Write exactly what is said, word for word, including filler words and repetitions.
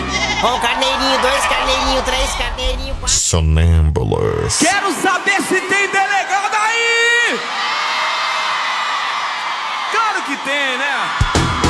Um carneirinho, dois carneirinhos, três carneirinhos, quatro. Sonâmbulos. Quero saber se tem delegado aí! Claro que tem, né?